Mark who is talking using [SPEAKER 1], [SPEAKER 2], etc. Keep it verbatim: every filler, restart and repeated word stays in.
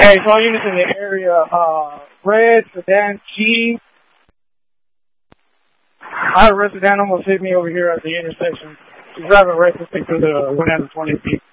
[SPEAKER 1] Hey, it's all units in the area. Uh, red, sedan, G. I had a red sedan almost hit me over here at the intersection. She's driving recklessly through the one hundred twenty feet.